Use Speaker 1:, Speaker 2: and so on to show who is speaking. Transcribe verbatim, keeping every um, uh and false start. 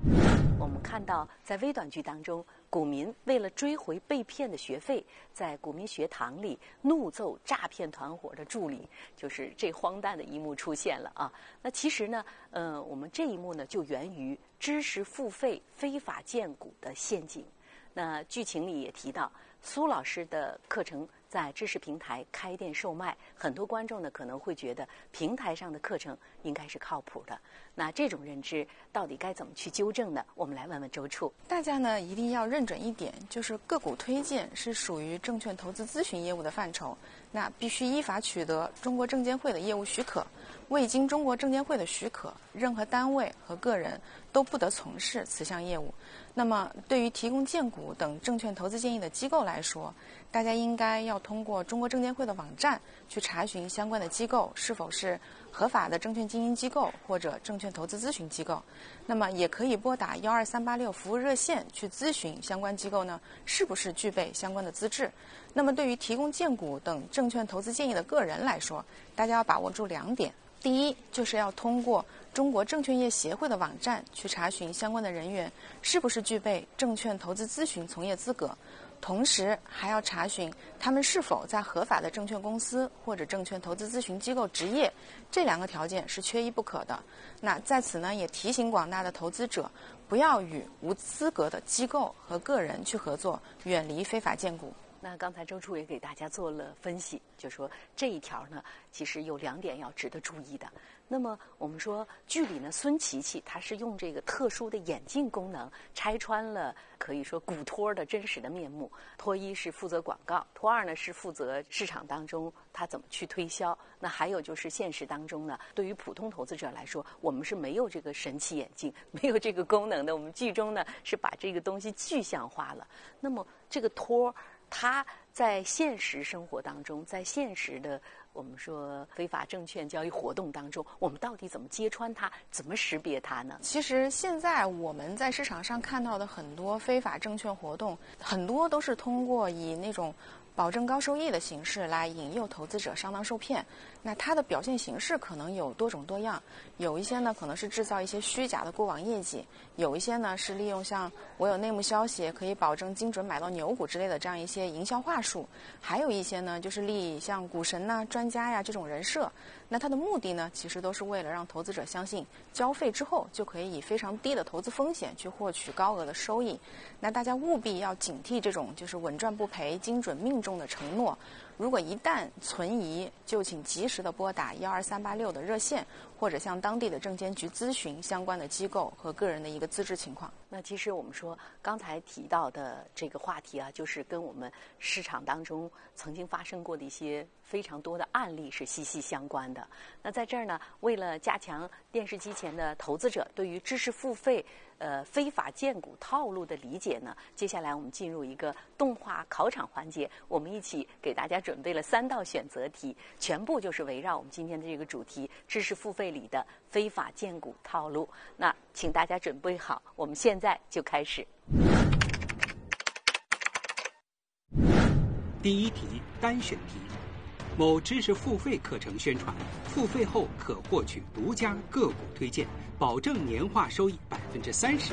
Speaker 1: 我们看到，在微短剧当中，股民为了追回被骗的学费，在股民学堂里怒揍诈骗团伙的助理，就是这荒诞的一幕出现了啊。那其实呢，呃，我们这一幕呢，就源于知识付费非法荐股的陷阱。那剧情里也提到，苏老师的课程在知识平台开店售卖，很多观众呢可能会觉得平台上的课程应该是靠谱的。那这种认知到底该怎么去纠正呢？我们来问问周处。
Speaker 2: 大家呢一定要认准一点，就是个股推荐是属于证券投资咨询业务的范畴，那必须依法取得中国证监会的业务许可。未经中国证监会的许可，任何单位和个人都不得从事此项业务。那么，对于提供荐股等证券投资建议的机构来说，大家应该要通过中国证监会的网站去查询相关的机构是否是合法的证券经营机构或者证券投资咨询机构。那么，也可以拨打幺二三八六服务热线去咨询相关机构呢是不是具备相关的资质。那么，对于提供荐股等证券投资建议的个人来说，大家要把握住两点。第一，就是要通过中国证券业协会的网站去查询相关的人员是不是具备证券投资咨询从业资格，同时还要查询他们是否在合法的证券公司或者证券投资咨询机构执业，这两个条件是缺一不可的。那在此呢，也提醒广大的投资者，不要与无资格的机构和个人去合作，远离非法荐股。
Speaker 1: 那刚才周处也给大家做了分析，就说这一条呢，其实有两点要值得注意的。那么我们说剧里呢，孙琪琪他是用这个特殊的眼镜功能拆穿了可以说股托的真实的面目。托一是负责广告，托二呢是负责市场当中他怎么去推销。那还有就是现实当中呢，对于普通投资者来说，我们是没有这个神奇眼镜，没有这个功能的。我们剧中呢是把这个东西具象化了。那么这个托它在现实生活当中，在现实的我们说非法证券交易活动当中，我们到底怎么揭穿它，怎么识别它呢？
Speaker 2: 其实现在我们在市场上看到的很多非法证券活动，很多都是通过以那种保证高收益的形式来引诱投资者上当受骗。那它的表现形式可能有多种多样，有一些呢可能是制造一些虚假的过往业绩，有一些呢是利用像我有内幕消息可以保证精准买到牛股之类的这样一些营销话术，还有一些呢就是立像股神呐、专家呀这种人设。那它的目的呢，其实都是为了让投资者相信交费之后就可以以非常低的投资风险去获取高额的收益。那大家务必要警惕这种就是稳赚不赔、精准命中的承诺。如果一旦存疑，就请及时的拨打幺二三八六的热线，或者向当地的证监局咨询相关的机构和个人的一个资质情况。
Speaker 1: 那其实我们说刚才提到的这个话题啊，就是跟我们市场当中曾经发生过的一些非常多的案例是息息相关的。那在这儿呢，为了加强电视机前的投资者对于知识付费呃非法荐股套路的理解呢，接下来我们进入一个动画考场环节，我们一起给大家准备了三道选择题，全部就是围绕我们今天的这个主题知识付费里的非法荐股套路。那请大家准备好，我们现在就开始。
Speaker 3: 第一题单选题，某知识付费课程宣传，付费后可获取独家个股推荐，保证年化收益百分之三十。